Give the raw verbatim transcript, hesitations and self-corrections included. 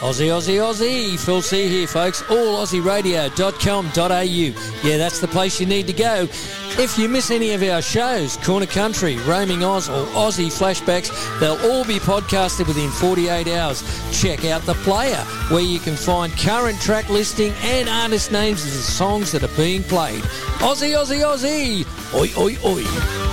Aussie, Aussie, Aussie. Phil C here, folks. all aussie radio dot com dot a u. Yeah, that's the place you need to go. If you miss any of our shows, Corner Country, Roaming Oz or Aussie Flashbacks, they'll all be podcasted within forty-eight hours. Check out The Player, where you can find current track listing and artist names of the songs that are being played. Aussie, Aussie, Aussie. Oi, oi, oi.